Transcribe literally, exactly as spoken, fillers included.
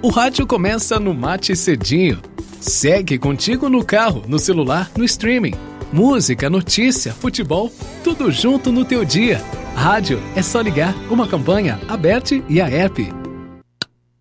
O rádio começa no Mate Cedinho. Segue contigo no carro, no celular, no streaming. Música, notícia, futebol, tudo junto no teu dia. Rádio é só ligar, uma campanha, a Bert e a app.